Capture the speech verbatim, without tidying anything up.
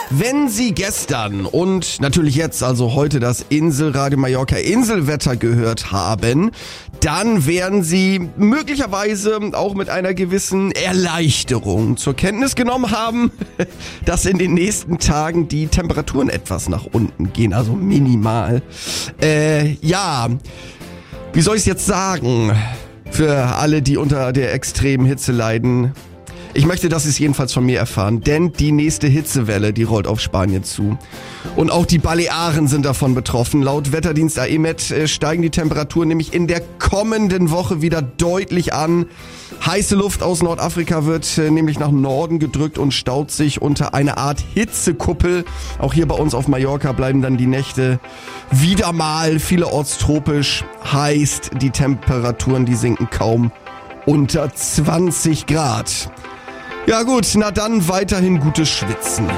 Wenn Sie gestern und natürlich jetzt, also heute, das Inselradio Mallorca Inselwetter gehört haben, dann werden Sie möglicherweise auch mit einer gewissen Erleichterung zur Kenntnis genommen haben, dass in den nächsten Tagen die Temperaturen etwas nach unten gehen, also minimal. Äh, ja, wie soll ich es jetzt sagen? Für alle, die unter der extremen Hitze leiden. Ich möchte, dass Sie es jedenfalls von mir erfahren, denn die nächste Hitzewelle, die rollt auf Spanien zu. Und auch die Balearen sind davon betroffen. Laut Wetterdienst A E M E T steigen die Temperaturen nämlich in der kommenden Woche wieder deutlich an. Heiße Luft aus Nordafrika wird nämlich nach Norden gedrückt und staut sich unter einer Art Hitzekuppel. Auch hier bei uns auf Mallorca bleiben dann die Nächte wieder mal vielerorts tropisch. Heißt, die Temperaturen, die sinken kaum unter zwanzig Grad. Ja gut, na dann weiterhin gutes Schwitzen.